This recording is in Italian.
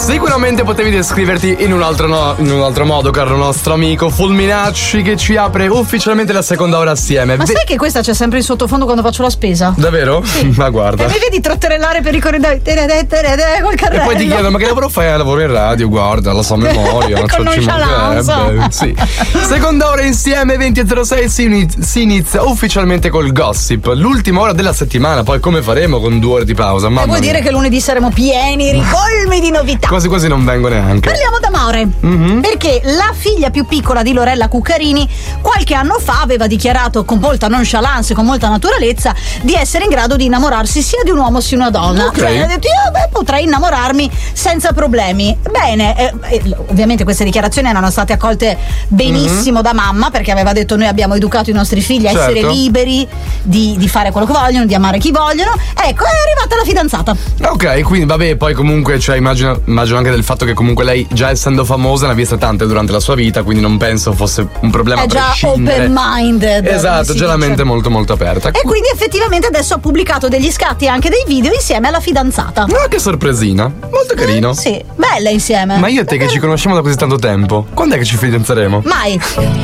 Sicuramente potevi descriverti in un altro modo, caro nostro amico Fulminacci, che ci apre ufficialmente la seconda ora assieme. Ma sai che questa c'è sempre in sottofondo quando faccio la spesa? Davvero? Sì. Ma guarda. E mi vedi trotterellare per i corridoi col carrello. E poi ti chiedo, ma che lavoro fai? Lavoro in radio, guarda, la so a memoria. Con nonchalance. Sì. Seconda ora insieme, 20.06, si inizia ufficialmente col gossip. L'ultima ora della settimana, poi come faremo con 2 ore di pausa? E vuol dire che lunedì saremo pieni, ricolmi di novità. Quasi quasi non vengo neanche. Parliamo d'amore, perché la figlia più piccola di Lorella Cuccarini qualche anno fa aveva dichiarato con molta nonchalance, con molta naturalezza, di essere in grado di innamorarsi sia di un uomo sia di una donna. Ok. Cioè, ha detto, io potrei innamorarmi senza problemi. Bene, ovviamente queste dichiarazioni erano state accolte benissimo da mamma, perché aveva detto: noi abbiamo educato i nostri figli a essere liberi di fare quello che vogliono, di amare chi vogliono. Ecco, è arrivata la fidanzata. Ok, quindi vabbè, poi comunque, cioè, immagino anche del fatto che comunque lei, già essendo famosa, ne ha viste tante durante la sua vita, quindi non penso fosse un problema. È già open-minded. Esatto, già la mente molto molto aperta. E quindi effettivamente adesso ha pubblicato degli scatti e anche dei video insieme alla fidanzata. Ah, che sorpresina, molto carino. Sì, bella insieme. Ma io e te che ci conosciamo da così tanto tempo, quando è che ci fidanzeremo? Mai.